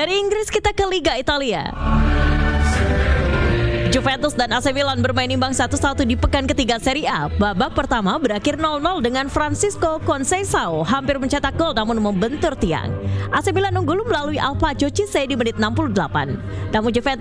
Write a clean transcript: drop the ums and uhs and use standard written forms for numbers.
Dari Inggris kita ke Liga Italia. Juventus dan AC Milan bermain imbang 1-1 di pekan ketiga Serie A. Babak pertama berakhir 0-0 dengan Francisco Conceição hampir mencetak gol namun membentur tiang. AC Milan unggul melalui Alpha Jocise di menit 68. Namun Juventus